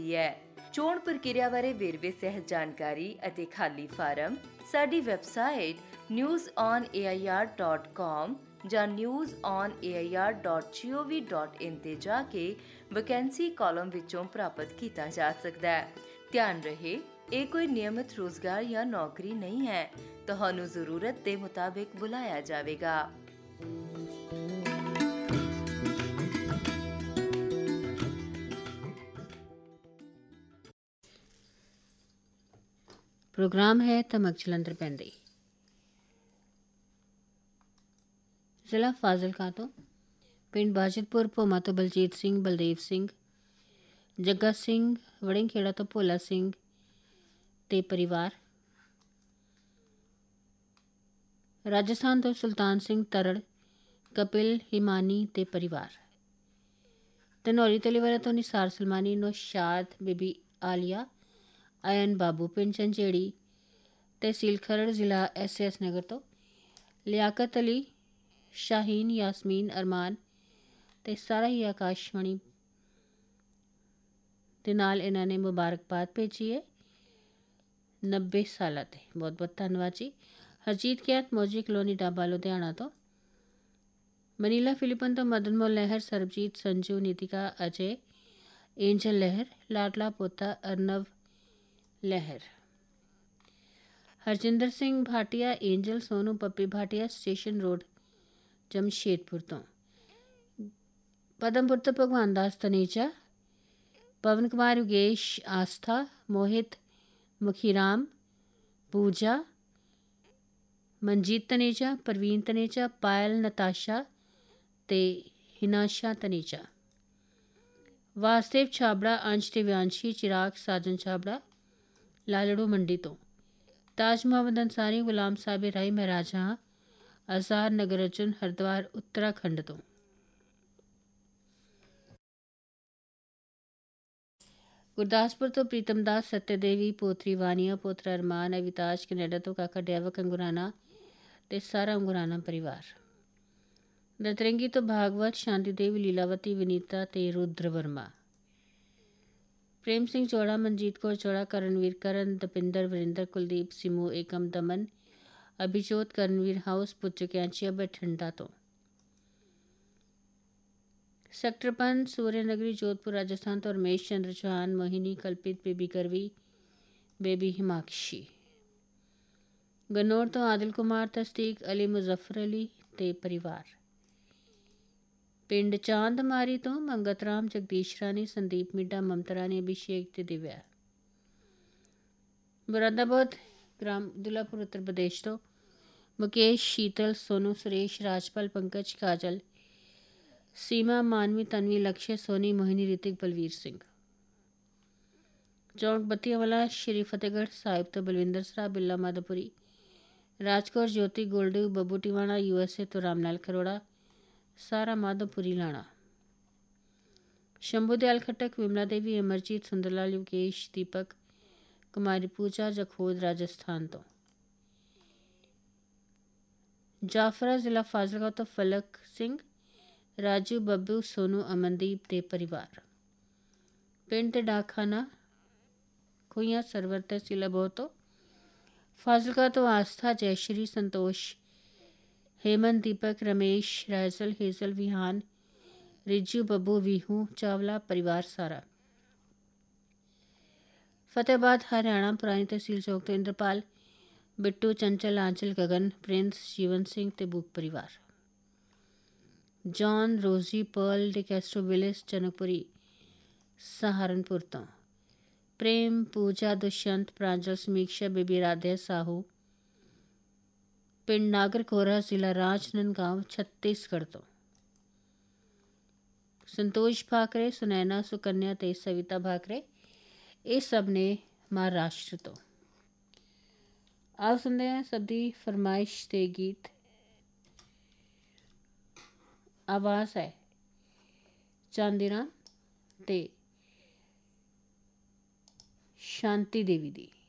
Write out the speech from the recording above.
ਦਿੰਦੀ ਹੈ। ਚੋਣ ਪ੍ਰਕਿਰਿਆ ਬਾਰੇ ਵੇਰਵੇ ਸਹਿਤ ਜਾਣਕਾਰੀ ਅਤੇ ਖਾਲੀ ਫਾਰਮ ਸਾਡੀ ਵੈਬਸਾਈਟ newsonair.com ਜਾਂ newsonair.gov.in ਤੇ ਜਾ ਕੇ ਵੈਕੈਂਸੀ ਕਾਲਮ ਵਿੱਚੋਂ ਪ੍ਰਾਪਤ ਕੀਤਾ ਜਾ ਸਕਦਾ ਹੈ। ਧਿਆਨ ਰਹੇ, ਇਹ ਕੋਈ ਨਿਯਮਿਤ ਰੋਜ਼ਗਾਰ ਜਾਂ ਨੌਕਰੀ ਨਹੀਂ ਹੈ। ਤੁਹਾਨੂੰ ਜ਼ਰੂਰਤ ਦੇ ਮੁਤਾਬਿਕ ਬੁਲਾਇਆ ਜਾਵੇਗਾ। प्रोग्राम है धमक जलंधर पैंदी। ਜ਼ਿਲ੍ਹਾ ਫਾਜ਼ਿਲਕਾ ਤੋਂ ਪਿੰਡ ਬਾਜਿਤਪੁਰ ਭੋਮਾ ਤੋਂ ਬਲਜੀਤ ਸਿੰਘ, ਬਲਦੇਵ ਸਿੰਘ, ਜੱਗਾ ਸਿੰਘ, ਵੜਿੰਗਖੇੜਾ ਤੋਂ ਭੋਲਾ ਸਿੰਘ ਤੇ ਪਰਿਵਾਰ, ਰਾਜਸਥਾਨ ਤੋਂ ਸੁਲਤਾਨ ਸਿੰਘ ਤਰੜ, ਕਪਿਲ ਹਿਮਾਨੀ ਤੇ ਪਰਿਵਾਰ, ਧਨੌਲੀ ਤਲੀਵਾਲਾ ਤੋਂ ਨਿਸਾਰ ਸਲਮਾਨੀ, ਨੌਸ਼ਾਦ ਬੀਬੀ ਆਲੀਆ, ਆਇਨ ਬਾਬੂ ਪਿੰਡ ਝੰਜੇੜੀ, ਤਹਿਸੀਲ ਖਰੜ, ਜ਼ਿਲ੍ਹਾ SS ਨਗਰ ਤੋਂ ਲਿਆਕਤ ਅਲੀ, ਸ਼ਾਹੀਨ, ਯਾਸਮੀਨ, ਅਰਮਾਨ ਤੇ ਸਾਰਾ ਹੀ ਆਕਾਸ਼ਵਾਣੀ ਦੇ ਨਾਲ ਇਹਨਾਂ ਨੇ ਮੁਬਾਰਕਬਾਦ ਭੇਜੀ ਹੈ 90 ਸਾਲਾਂ 'ਤੇ। ਬਹੁਤ ਬਹੁਤ ਧੰਨਵਾਦ ਜੀ। ਹਰਜੀਤ ਕਿਆਤ ਮੌਜੀ ਕਲੋਨੀ ਡਾਬਾ ਲੁਧਿਆਣਾ ਤੋਂ, ਮਨੀਲਾ ਫਿਲਿਪਨ ਤੋਂ ਮਦਨਮੋਹਨ ਲਹਿਰ, ਸਰਬਜੀਤ, ਸੰਜੂ, ਨੀਤਿਕਾ, ਅਜੇ, ਏਂਜਲ ਲਹਿਰ, ਲਾਡਲਾ ਪੋਤਾ ਅਰਨਵ ਲਹਿਰ, ਹਰਜਿੰਦਰ ਸਿੰਘ ਭਾਟੀਆ, ਏਂਜਲ, ਸੋਨੂ, ਪੱਪੀ ਭਾਟੀਆ, ਸਟੇਸ਼ਨ ਰੋਡ ਜਮਸ਼ੇਦਪੁਰ ਤੋਂ, ਪਦਮਪੁਰ ਤੋਂ ਭਗਵਾਨ ਦਾਸ ਤਨੇਜਾ, ਪਵਨ ਕੁਮਾਰ, ਯੋਗੇਸ਼, ਆਸਥਾ, ਮੋਹਿਤ, ਮੁਖੀਰਾਮ, ਪੂਜਾ, ਮਨਜੀਤ ਤਨੇਜਾ, ਪ੍ਰਵੀਨ ਤਨੇਜਾ, ਪਾਇਲ, ਨਤਾਸ਼ਾ ਤੇ ਹਿਨਾਸ਼ਾ ਤਨੇਜਾ, ਵਾਸਦੇਵ ਛਾਬੜਾ, ਅੰਸ਼ ਤੇ ਵਿਆਂਸ਼ੀ, ਚਿਰਾਗ, ਸਾਜਨ ਛਾਬੜਾ, ਲਾਲੜੂ ਮੰਡੀ ਤੋਂ, ਤਾਜ ਮੁਹੰਮਦ ਅੰਸਾਰੀ, ਗੁਲਾਮ ਸਾਬਿਰ ਰਾਈ, ਮਹਾਰਾਜਾ, ਆਜ਼ਾਦ ਨਗਰ ਅਰਜੁਨ, ਹਰਿਦੁਆਰ ਉੱਤਰਾਖੰਡ ਤੋਂ, ਗੁਰਦਾਸਪੁਰ ਤੋਂ ਪ੍ਰੀਤਮ ਦਾਸ, ਸਤਿਆ ਦੇਵੀ, ਪੋਤਰੀ ਵਾਨੀਆ, ਪੋਤਰਾ ਅਰਮਾਨ, ਅਵਿਤਾਜ, ਕੈਨੇਡਾ ਤੋਂ ਕਾਕਾ ਡੈਵਕ ਅੰਗੁਰਾਨਾ ਤੇ ਸਾਰਾ ਅੰਗੁਰਾਨਾ ਪਰਿਵਾਰ, ਨਤਰੰਗੀ ਤੋਂ ਭਾਗਵਤ, ਸ਼ਾਂਤੀ ਦੇਵੀ, ਲੀਲਾਵਤੀ, ਵਿਨੀਤਾ ਤੇ ਰੁਦਰ ਵਰਮਾ, ਪ੍ਰੇਮ ਸਿੰਘ ਚੌੜਾ, ਮਨਜੀਤ ਕੌਰ ਚੌੜਾ, ਕਰਨਵੀਰ, ਕਰਨ, ਦਪਿੰਦਰ, ਵਰਿੰਦਰ, ਕੁਲਦੀਪ, ਸਿਮੂ, ਏਕਮ, ਦਮਨ, ਅਭਿਜੋਤ, ਕਰਨਵੀਰ ਹਾਊਸ, ਪੁੱਜੋ ਕੈਂਚੀਆ, ਬਠਿੰਡਾ ਤੋਂ, ਸੈਕਟਰ 5 ਸੂਰਿਆ ਨਗਰੀ, ਜੋਧਪੁਰ, ਰਾਜਸਥਾਨ ਤੋਂ ਰਮੇਸ਼ ਚੰਦਰ ਚੌਹਾਨ, ਮੋਹਿਨੀ, ਕਲਪਿਤ, ਬੇਬੀ ਕਰਵੀ, ਬੇਬੀ ਹਿਮਾਕਸ਼ੀ, ਗਨੌਰ ਤੋਂ ਆਦਿਲ ਕੁਮਾਰ, ਤਸਦੀਕ ਅਲੀ, ਮੁਜ਼ੱਫਰ ਅਲੀ ਤੇ ਪਰਿਵਾਰ, ਪਿੰਡ ਚਾਂਦਮਾਰੀ ਤੋਂ ਮੰਗਤ ਰਾਮ, ਜਗਦੀਸ਼ ਰਾਣੀ, ਸੰਦੀਪ ਮਿੱਡਾ, ਮਮਤਾ ਰਾਣੀ, ਅਭਿਸ਼ੇਕ ਤੇ ਦਿਵਿਆ, ਮੁਰਾਦਾਬਾਦ ਗ੍ਰਾਮ ਦੁਲਾਪੁਰ ਉੱਤਰ ਪ੍ਰਦੇਸ਼ ਤੋਂ ਮੁਕੇਸ਼, ਸ਼ੀਤਲ, ਸੋਨੂ, ਸੁਰੇਸ਼, ਰਾਜਪਾਲ, ਪੰਕਜ, ਕਾਜਲ, ਸੀਮਾ, ਮਾਨਵੀ, ਤਨਵੀ, ਲਕਸ਼ੇ, ਸੋਨੀ, ਮੋਹਿਨੀ, ਰਿਤਿਕ, ਬਲਵੀਰ ਸਿੰਘ, ਚੌਂਕ ਬੱਤੀਆਂਵਾਲਾ, ਸ਼੍ਰੀ ਫਤਿਹਗੜ੍ਹ ਸਾਹਿਬ ਤੋਂ ਬਲਵਿੰਦਰ ਸਰਾ, ਬਿੱਲਾ ਮਾਧੋਪੁਰੀ, ਰਾਜਕੌਰ, ਜੋਤੀ, ਗੋਲਡੂ, ਬੱਬੂ ਟਿਵਾਣਾ, USA ਤੋਂ ਰਾਮਲਾਲ ਖਰੋੜਾ, ਸਾਰਾ ਮਾਧੋਪੁਰੀ ਲਾਣਾ, ਸ਼ੰਭੂ ਦਿਆਲ ਖੱਟਕ, ਵਿਮਲਾ ਦੇਵੀ, ਅਮਰਜੀਤ, ਸੁੰਦਰਲਾਲ, ਯੋਗੇਸ਼, ਦੀਪਕ, ਕੁਮਾਰੀ ਪੂਜਾ, ਜਖੋਦ, ਰਾਜਸਥਾਨ ਤੋਂ, ਜਾਫਰਾ, ਜ਼ਿਲ੍ਹਾ ਫਾਜ਼ਿਲਕਾ ਤੋਂ ਫਲਕ ਸਿੰਘ, ਰਾਜੂ, ਬੱਬੂ, ਸੋਨੂ, ਅਮਨਦੀਪ ਤੇ ਪਰਿਵਾਰ, ਪਿੰਡ ਤੇ ਡਾਕਖਾਨਾ ਖੋਈਆਂ ਸਰਵਰ, ਤਹਿਸੀਲ ਅਬੋਹਰ ਤੋਂ, ਫਾਜ਼ਿਲਕਾ ਤੋਂ ਆਸਥਾ, ਜੈਸ਼ਰੀ, ਸੰਤੋਸ਼, हेमंत, दीपक, रमेश, रायसल, हेजल, विहान, रिज्जू, बब्बू, वीहू, चावला परिवार सारा, फतेहाबाद हरियाणा, पुरानी तहसील चौक तो इंद्रपाल, बिट्टू, चंचल, आंचल, गगन, प्रिंस, जीवन सिंह ते बुक परिवार, जॉन, रोजी, पर्ल, डिकैस्ट्रो विलिस, जनकपुरी, सहारनपुर तो, प्रेम, पूजा, दुष्यंत, प्रांजल, समीक्षा, बेबी राधे, साहू, पिंड नागर कोरा, जिला राजनांदगांव, छत्तीसगढ़ तो, संतोष भाकरे, सुनैना, सुकन्या ते सविता भाकरे, ये सब ने महाराष्ट्र तो। आओ सुनते हैं सब दी फरमाइश ते गीत। आवाज़ है चांदीराम ते शांति देवी दी।